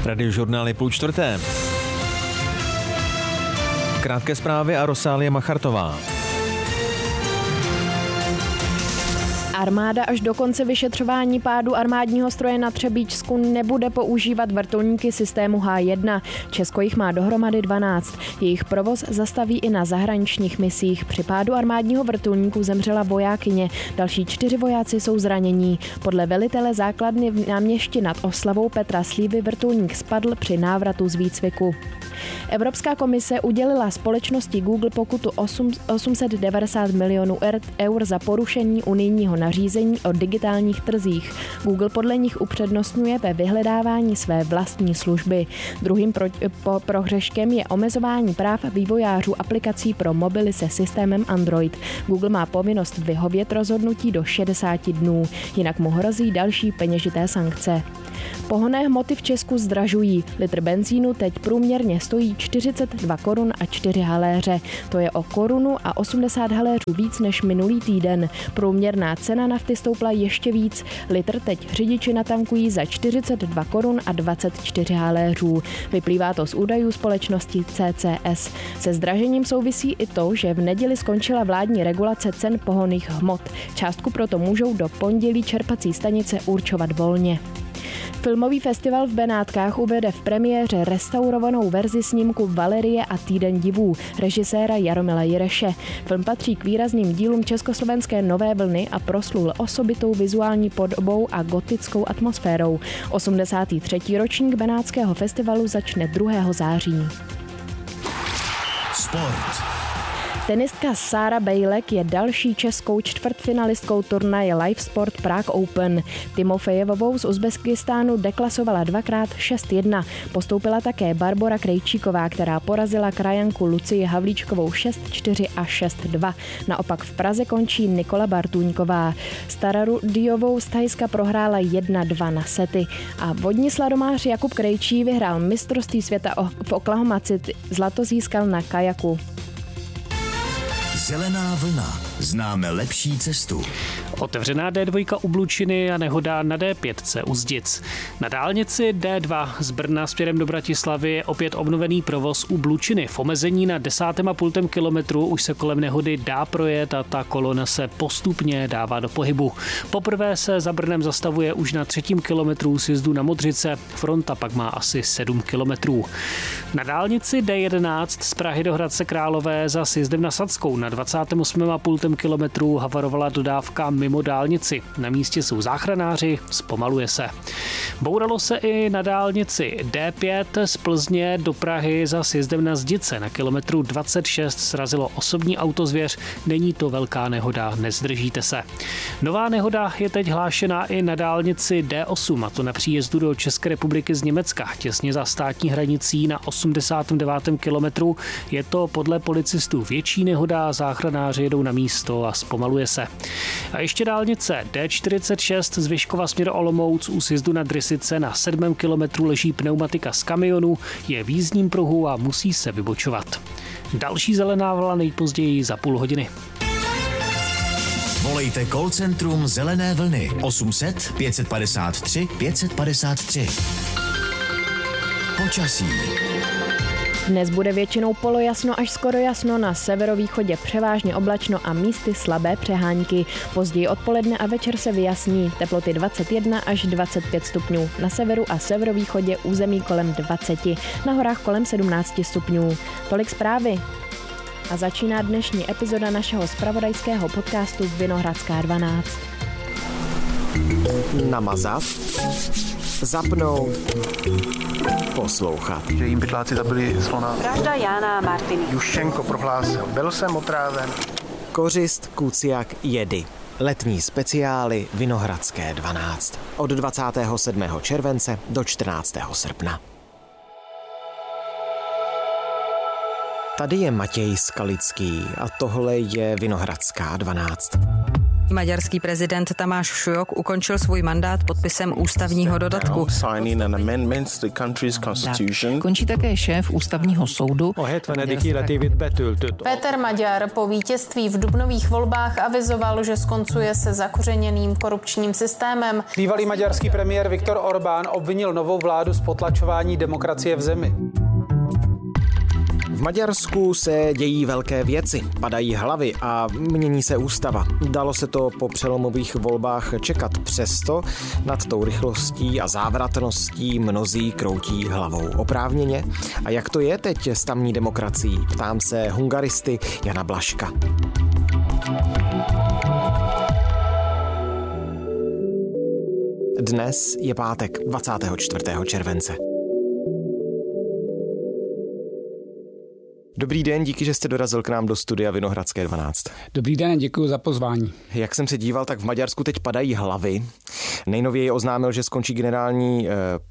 Radiožurnál je 3:30. Krátké zprávy a Rosálie Machartová. Armáda až do konce vyšetřování pádu armádního stroje na Třebíčsku nebude používat vrtulníky systému H1. Česko jich má dohromady 12. Jejich provoz zastaví i na zahraničních misích. Při pádu armádního vrtulníku zemřela vojákyně. Další 4 vojáci jsou zranění. Podle velitele základny v Náměšti nad Oslavou Petra Slívy vrtulník spadl při návratu z výcviku. Evropská komise udělila společnosti Google pokutu 890 milionů eur za porušení unijního nařízení o digitálních trzích. Google podle nich upřednostňuje ve vyhledávání své vlastní služby. Druhým prohřeškem je omezování práv vývojářů aplikací pro mobily se systémem Android. Google má povinnost vyhovět rozhodnutí do 60 dnů, jinak mu hrozí další peněžité sankce. Pohonné hmoty v Česku zdražují. Litr benzínu teď průměrně stojí 42 korun a 4 haléře. To je o 1,80 Kč víc než minulý týden. Průměrná cena nafty stoupla ještě víc. Litr teď řidiči natankují za 42 korun a 24 haléřů. Vyplývá to z údajů společnosti CCS. Se zdražením souvisí i to, že v neděli skončila vládní regulace cen pohonných hmot. Částku proto můžou do pondělí čerpací stanice určovat volně. Filmový festival v Benátkách uvede v premiéře restaurovanou verzi snímku Valerie a Týden divů režiséra Jaromila Jireše. Film patří k výrazným dílům československé nové vlny a proslul osobitou vizuální podobou a gotickou atmosférou. 83. ročník Benátského festivalu začne 2. září. Sport. Tenistka Sára Bejlek je další českou čtvrtfinalistkou turnaje Live Sport Prague Open. Timofejevovou z Uzbekistánu deklasovala 2x 6-1. Postoupila také Barbora Krejčíková, která porazila krajanku Lucii Havlíčkovou 6-4 a 6-2. Naopak v Praze končí Nikola Bartůňková. Stararudiovou z Thajska prohrála 1-2 na sety. A vodní sladomář Jakub Krejčí vyhrál mistrovství světa v Oklahoma City. Zlato získal na kajaku. Zelená vlna. Známe lepší cestu. Otevřená D2 u Blučiny a nehoda na D5 u Zdic. Na dálnici D2 z Brna směrem do Bratislavy je opět obnovený provoz u Blučiny. V omezení na 10,5 kilometru už se kolem nehody dá projet a ta kolona se postupně dává do pohybu. Poprvé se za Brnem zastavuje už na 3. kilometru sjezdu na Modřice. Fronta pak má asi 7 kilometrů. Na dálnici D11 z Prahy do Hradce Králové za sjezdem na Sadskou na 28,5 kilometru havarovala dodávka mimo dálnici. Na místě jsou záchranáři, zpomaluje se. Bouralo se i na dálnici D5 z Plzně do Prahy za sjezdem na Zdice. Na kilometru 26 srazilo osobní autozvěř. Není to velká nehoda, nezdržíte se. Nová nehoda je teď hlášená i na dálnici D8, a to na příjezdu do České republiky z Německa. Těsně za státní hranicí na 89. kilometru je to podle policistů větší nehoda, záchranáři jedou na místo a zpomaluje se. A ještě dálnice D46 z Vyškova směr Olomouc u sjezdu na Drysice na 7. kilometru leží pneumatika z kamionu, je v jízdním pruhu a musí se vybočovat. Další zelená vlna nejpozději za půl hodiny. Volejte call centrum Zelené vlny 800 553 553. Počasí. Dnes bude většinou polojasno až skoro jasno, na severovýchodě převážně oblačno a místy slabé přehánky. Později odpoledne a večer se vyjasní, teploty 21 až 25 stupňů. Na severu a severovýchodě území kolem 20, na horách kolem 17 stupňů. Tolik zprávy. A začíná dnešní epizoda našeho zpravodajského podcastu Vinohradská 12. Namazat, zapnout, poslouchat. Že jim pytláci zabili slona. Vražda Jána Martiny. Juščenko prohlásil, byl jsem otráven. Kořist, kuciak, jedy. Letní speciály Vinohradské 12. Od 27. července do 14. srpna. Tady je Matěj Skalický a tohle je Vinohradská 12. Maďarský prezident Tamáš Šujok ukončil svůj mandát podpisem ústavního dodatku. Končí také šéf ústavního soudu. Péter Maďar po vítězství v dubnových volbách avizoval, že skoncuje se zakořeněným korupčním systémem. Bývalý maďarský premiér Viktor Orbán obvinil novou vládu z potlačování demokracie v zemi. V Maďarsku se dějí velké věci, padají hlavy a mění se ústava. Dalo se to po přelomových volbách čekat, přesto nad tou rychlostí a závratností mnozí kroutí hlavou. Oprávněně? A jak to je teď s tamní demokracií? Ptám se hungaristy Jana Blažka. Dnes je pátek 24. července. Dobrý den, díky, že jste dorazil k nám do studia Vinohradské 12. Dobrý den, děkuji za pozvání. Jak jsem se díval, tak v Maďarsku teď padají hlavy. Nejnověji oznámil, že skončí generální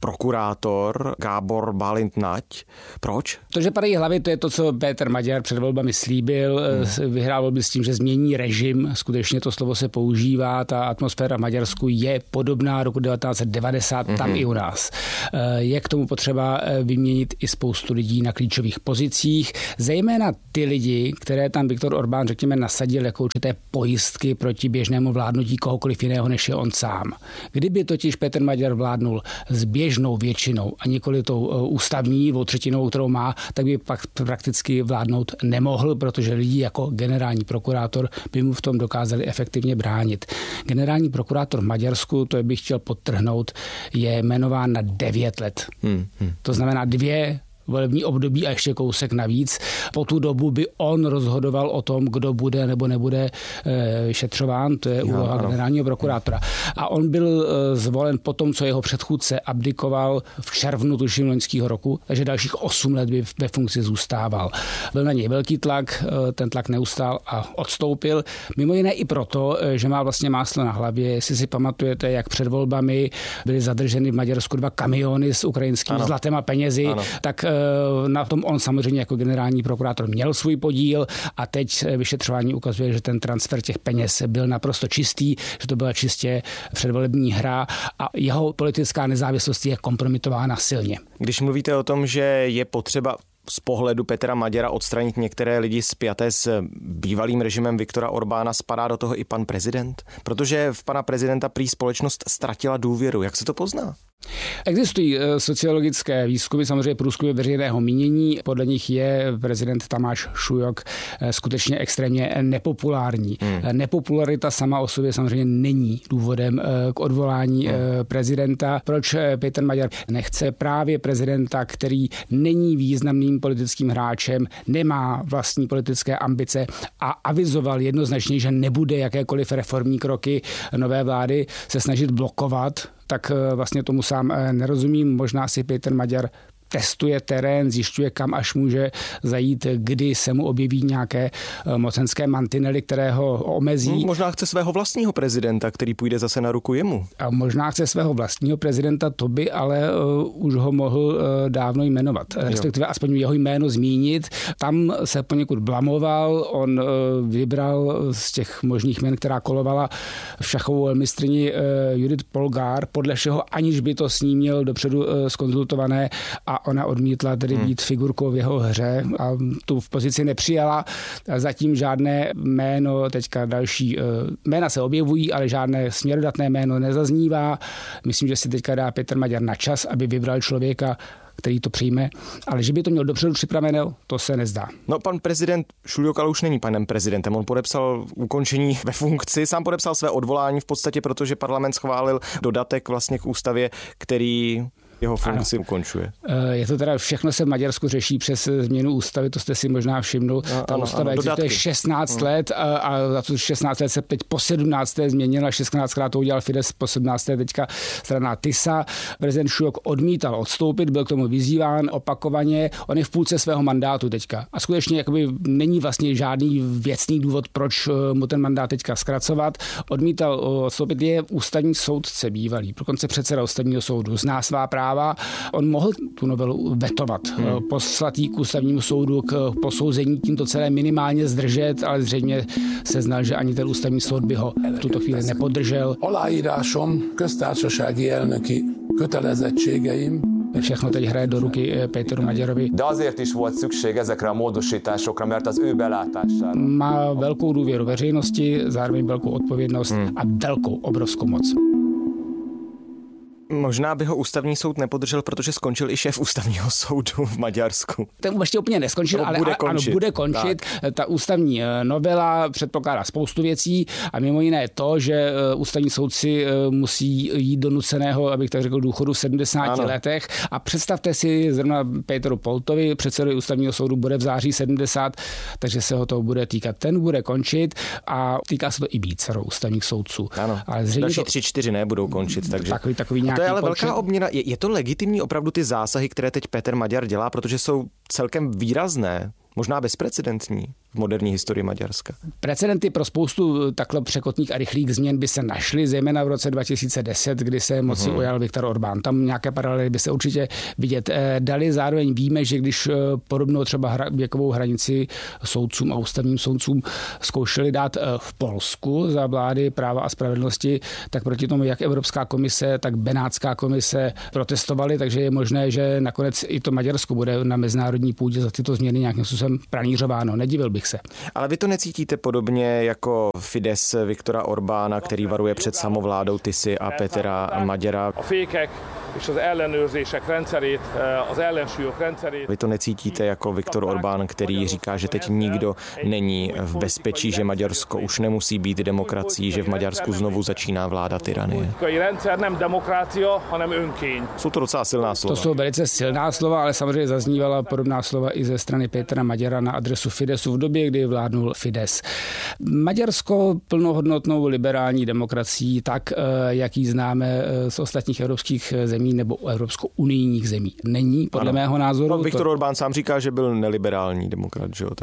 prokurátor Gábor Bálint Nagy. Proč? To, že padají hlavy, to je to, co Péter Maďar před volbami slíbil. Vyhrál volby s tím, že změní režim. Skutečně to slovo se používá. Ta atmosféra v Maďarsku je podobná roku 1990, tam i u nás. Je k tomu potřeba vyměnit i spoustu lidí na klíčových pozicích. Zejména ty lidi, které tam Viktor Orbán, řekněme, nasadil jako určité pojistky proti běžnému vládnutí kohokoliv jiného, než je on sám. Kdyby totiž Péter Maďar vládnul s běžnou většinou a nikoli tou ústavní, 2/3, kterou má, tak by pak prakticky vládnout nemohl, protože lidi jako generální prokurátor by mu v tom dokázali efektivně bránit. Generální prokurátor v Maďarsku, to bych chtěl podtrhnout, je jmenován na 9 let. To znamená 2 volební období a ještě kousek navíc. Po tu dobu by on rozhodoval o tom, kdo bude nebo nebude vyšetřován. To je úloha generálního prokurátora. A on byl zvolen po tom, co jeho předchůdce abdikoval v červnu tuším loňského roku, takže dalších 8 let by ve funkci zůstával. Byl na něj velký tlak, ten tlak neustál a odstoupil. Mimo jiné i proto, že má vlastně máslo na hlavě. Jestli si pamatujete, jak před volbami byly zadrženy v Maďarsku 2 kamiony s ukrajinským zlatem a penězi, tak na tom on samozřejmě jako generální prokurátor měl svůj podíl a teď vyšetřování ukazuje, že ten transfer těch peněz byl naprosto čistý, že to byla čistě předvolební hra a jeho politická nezávislost je kompromitována silně. Když mluvíte o tom, že je potřeba z pohledu Petra Maďara odstranit některé lidi spjaté s bývalým režimem Viktora Orbána, spadá do toho i pan prezident? Protože v pana prezidenta prý společnost ztratila důvěru. Jak se to pozná? Existují sociologické výzkumy, samozřejmě průzkumy veřejného mínění. Podle nich je prezident Tamáš Šujok skutečně extrémně nepopulární. Nepopularita sama o sobě samozřejmě není důvodem k odvolání prezidenta. Proč Péter Maďar nechce právě prezidenta, který není významným politickým hráčem, nemá vlastní politické ambice a avizoval jednoznačně, že nebude jakékoliv reformní kroky nové vlády se snažit blokovat, tak vlastně tomu sám nerozumím. Možná si Péter Maďar testuje terén, zjišťuje, kam až může zajít, kdy se mu objeví nějaké mocenské mantinely, které ho omezí. Možná chce svého vlastního prezidenta, který půjde zase na ruku jemu. A možná chce svého vlastního prezidenta, to by ale už ho mohl dávno jmenovat. Respektive aspoň jeho jméno zmínit. Tam se poněkud blamoval, on vybral z těch možných jmen, která kolovala v šachovou velmistryni Judith Polgár, podle všeho, aniž by to s ní měl dopředu zkonzultované, a ona odmítla tedy být figurkou v jeho hře a tu v pozici nepřijala. Zatím žádné jméno, teďka další jména se objevují, ale žádné směrodatné jméno nezaznívá. Myslím, že si teďka dá Péter Maďar na čas, aby vybral člověka, který to přijme, ale že by to měl dopředu připraveno, to se nezdá. No, pan prezident Šujok ale už není panem prezidentem. On podepsal ukončení ve funkci, sám podepsal své odvolání v podstatě, protože parlament schválil dodatek vlastně k ústavě, který jeho funkci ukončuje. Je to teda, všechno se v Maďarsku řeší přes změnu ústavy, to jste si možná všimnul. Ta ústava existuje 16 let a za to 16 let se teď po 17. změnila, 16krát to udělal Fidesz, po 17. teďka strana TISA. Prezident Šujok odmítal odstoupit, byl k tomu vyzýván opakovaně. On je v půlce svého mandátu teďka. A skutečně jakoby není vlastně žádný věcný důvod, proč mu ten mandát teďka zkracovat. Odmítal odstoupit, je ústavní soudce bývalý, dokonce předseda ústavního soudu, zná svá práva práva. On mohl tu novelu vetovat, poslat ji k ústavnímu soudu k posouzení, tímto celé minimálně zdržet, ale zřejmě se znal, že ani ten ústavní soud by ho v tuto chvíli nepodržel. Aláírásom köztársasági elnöki kötelezettségeim. Všechno teď hraje do ruky Péteru Magyarovi. De azért is volt szükség ezekre a módosításokra, mert az ő belátására. Má velkou důvěru veřejnosti, zároveň velkou odpovědnost a velkou, obrovskou moc. Možná by ho ústavní soud nepodržel, protože skončil i šéf ústavního soudu v Maďarsku. Ten ještě úplně neskončil, ale bude končit. Ta ústavní novela předpokládá spoustu věcí a mimo jiné to, že ústavní soudci musí jít do nuceného, abych tak řekl, důchodu v 70 letech. A představte si, zrovna Péteru Poltovi, předsedovi ústavního soudu, bude v září 70, takže se ho to bude týkat. Ten bude končit a týká se to i vícero ústavních soudců. Ano, ale další 3-4 nebudou končit. Takže takový nějaký to je ale velká obměna. Je to legitimní opravdu ty zásahy, které teď Péter Maďar dělá, protože jsou celkem výrazné, možná bezprecedentní v moderní historii Maďarska? Precedenty pro spoustu takhle překotných a rychlých změn by se našly, zejména v roce 2010, kdy se moci ujal Viktor Orbán. Tam nějaké paralely by se určitě vidět dali. Zároveň víme, že když podobnou třeba věkovou hranici soudcům a ústavním soudcům zkoušeli dát v Polsku za vlády Práva a spravedlnosti, tak proti tomu jak Evropská komise, tak Benátská komise protestovali, takže je možné, že nakonec i to Maďarsko bude na mezinárodní půdě za tyto změny nějakým způsobem pranířováno. Nedivil bych se. Ale vy to necítíte podobně jako Fidesz Viktora Orbána, který varuje před samovládou Tisy a Pétera Maďara? Vy to necítíte jako Viktor Orbán, který říká, že teď nikdo není v bezpečí, že Maďarsko už nemusí být demokracií, že v Maďarsku znovu začíná vláda tyranie? Jsou to docela silná slova. To jsou velice silná slova, ale samozřejmě zaznívala podobná slova i ze strany Pétera Maďara na adresu Fideszu v době, kdy vládnul Fidesz. Maďarsko plnohodnotnou liberální demokracií, tak jak ji známe z ostatních evropských zemí nebo evropsko-unijních zemí. Není, podle mého názoru. Viktor Orbán sám říká, že byl neliberální demokrat. Že?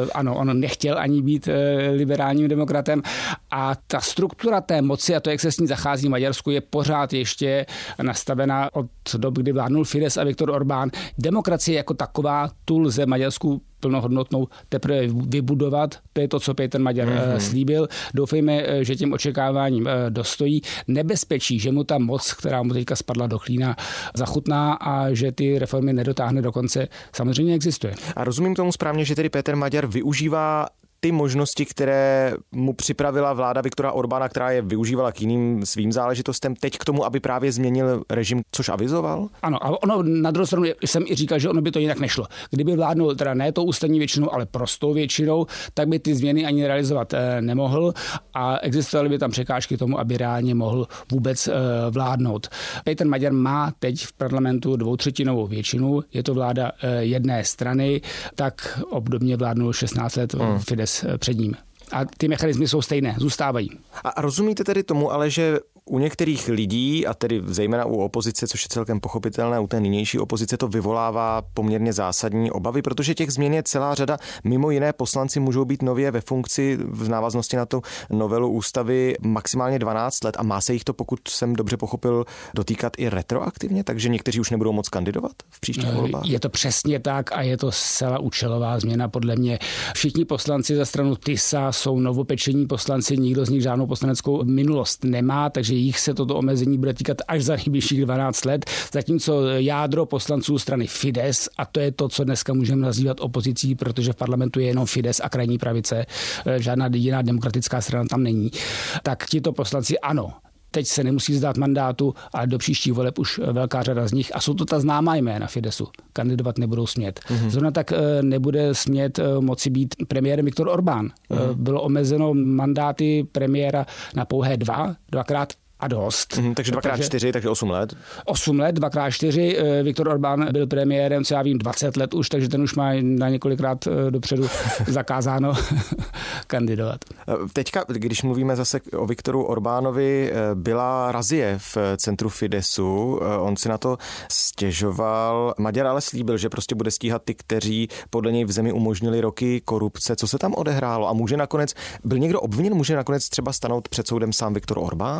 On nechtěl ani být liberálním demokratem a ta struktura té moci a to, jak se s ní zachází v Maďarsku, je pořád ještě nastavená od dob, kdy vládnul Fidesz a Viktor Orbán. Demokracie jako taková, tu lze Maďarsku plnohodnotnou teprve vybudovat. To je to, co Péter Maďar slíbil. Doufejme, že těm očekáváním dostojí. Nebezpečí, že mu ta moc, která mu teďka spadla do klína, zachutná a že ty reformy nedotáhne do konce, samozřejmě existuje. A rozumím tomu správně, že tedy Péter Maďar využívá ty možnosti, které mu připravila vláda Viktora Orbána, která je využívala k jiným svým záležitostem, teď k tomu, aby právě změnil režim, což avizoval? Ano, a ono na druhou stranu jsem i říkal, že ono by to jinak nešlo. Kdyby vládnul teda ne tou ústavní většinou, ale prostou většinou, tak by ty změny ani realizovat nemohl a existovaly by tam překážky tomu, aby reálně mohl vůbec vládnout. Péter Maďar má teď v parlamentu 2/3 většinu, je to vláda jedné strany, tak obdobně vládnul 16 let Fidesz před ním. A ty mechanismy jsou stejné, zůstávají. A rozumíte tedy tomu, ale že u některých lidí, a tedy zejména u opozice, což je celkem pochopitelné, u té nynější opozice to vyvolává poměrně zásadní obavy, protože těch změn je celá řada. Mimo jiné poslanci můžou být nově ve funkci v návaznosti na tu novelu ústavy maximálně 12 let a má se jich to, pokud jsem dobře pochopil, dotýkat i retroaktivně, takže někteří už nebudou moc kandidovat v příštích volbách. Je to přesně tak a je to zcela účelová změna podle mě. Všichni poslanci za stranu TISA jsou novopečení poslanci, nikdo z nich žádnou poslaneckou minulost nemá, takže jich se toto omezení bude týkat až za nejbližších 12 let, zatímco jádro poslanců strany Fidesz, a to je to, co dneska můžeme nazývat opozicí, protože v parlamentu je jenom Fidesz a krajní pravice, žádná jiná demokratická strana tam není, tak tito poslanci ano, teď se nemusí vzdát mandátu, ale do příštích voleb už velká řada z nich, a jsou to ta známá jména Fideszu, kandidovat nebudou smět. Zrovna tak nebude smět moci být premiérem Viktor Orbán. Bylo omezeno mandáty premiéra na pouhé dvakrát a dost. Takže 2x4, takže 8 let. 8 let, 2x4. Viktor Orbán byl premiérem, co já vím, 20 let už, takže ten už má na několikrát dopředu zakázáno kandidovat. Teďka, když mluvíme zase o Viktoru Orbánovi, byla razie v centru Fideszu. On si na to stěžoval. Maďar ale slíbil, že prostě bude stíhat ty, kteří podle něj v zemi umožnili roky korupce. Co se tam odehrálo? A byl někdo obviněn? Může nakonec třeba stanout před soudem sám Viktor Orbán?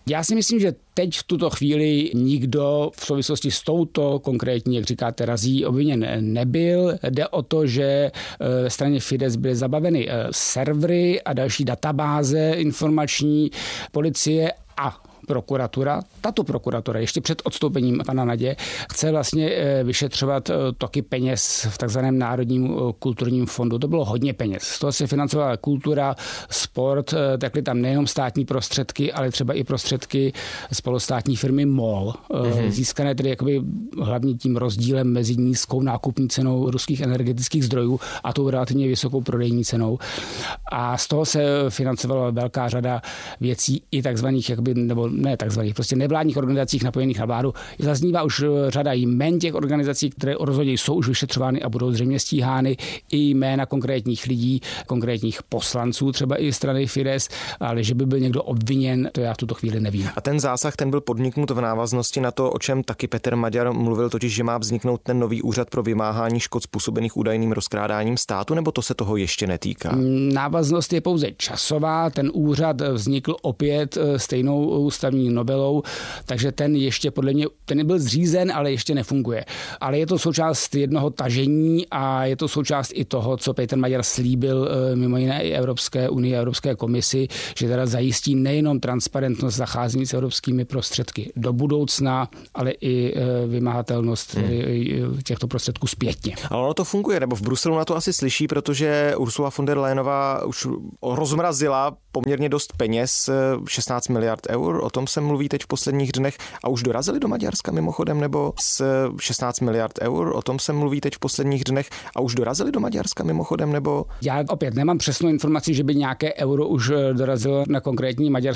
Já si myslím, že teď v tuto chvíli nikdo v souvislosti s touto konkrétní, jak říkáte, razí obviněn nebyl. Jde o to, že ve straně Fidesz byly zabaveny servery a další databáze informační policie a prokuratura, tato prokuratura ještě před odstoupením pana Nadě chce vlastně vyšetřovat toky peněz v takzvaném Národním kulturním fondu. To bylo hodně peněz. Z toho se financovala kultura, sport, takhle tam nejenom státní prostředky, ale třeba i prostředky z polostátní firmy MOL, získané tedy jakoby hlavně tím rozdílem mezi nízkou nákupní cenou ruských energetických zdrojů a tou relativně vysokou prodejní cenou. A z toho se financovala velká řada věcí i takzvaných jakoby, nebo ne takzvaných, prostě nevládních organizacích napojených na vládu. Zaznívá už řada jmen těch organizací, které rozhodně jsou už vyšetřovány a budou zřejmě stíhány, i jména konkrétních lidí, konkrétních poslanců, třeba i strany Fidesz, ale že by byl někdo obviněn, to já v tuto chvíli nevím. A ten zásah, ten byl podniknut v návaznosti na to, o čem taky Petr Maďar mluvil, totiž, že má vzniknout ten nový úřad pro vymáhání škod způsobených údajným rozkrádáním státu, nebo to se toho ještě netýká? Návaznost je pouze časová, ten úřad vznikl opět stejnou ústavní novelou, takže ten ještě podle mě, ten byl zřízen, ale ještě nefunguje. Ale je to součást jednoho tažení a je to součást i toho, co Petr Maďar slíbil mimo jiné i Evropské unii a Evropské komisi, že teda zajistí nejenom transparentnost zacházení s evropskými prostředky do budoucna, ale i vymahatelnost těchto prostředků zpětně. Ale ono to funguje, nebo v Bruselu na to asi slyší, protože Ursula von der Leyenová už rozmrazila poměrně dost peněz, 16 miliard eur, o tom se mluví teď v posledních dnech a už dorazili do Maďarska mimochodem, nebo z 16 miliard eur, o tom se mluví teď v posledních dnech a už dorazili do Maďarska mimochodem, nebo... Já opět nemám přesnou informaci, že by nějaké euro už dorazilo na konkrétní maďarské